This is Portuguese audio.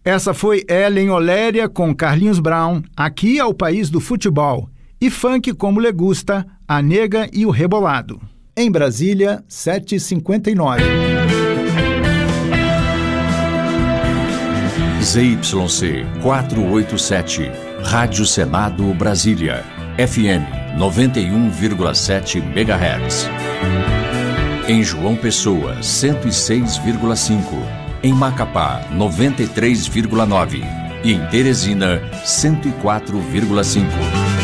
Essa foi Ellen Oléria com Carlinhos Brown, Aqui é o País do Futebol. E funk como lhe gusta, A Nega e o Rebolado. Em Brasília, 7h59. ZYC 487, Rádio Senado Brasília, FM 91,7 MHz. Em João Pessoa, 106,5. Em Macapá, 93,9. E em Teresina, 104,5.